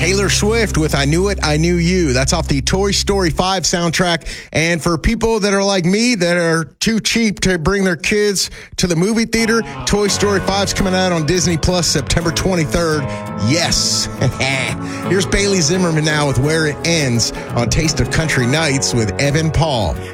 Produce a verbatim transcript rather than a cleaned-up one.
Taylor Swift with I Knew It, I Knew You. That's off the Toy Story five soundtrack. And for people that are like me, that are too cheap to bring their kids to the movie theater, Toy Story five is coming out on Disney Plus September twenty-third. Yes. Here's Bailey Zimmerman now with Where It Ends on Taste of Country Nights with Evan Paul.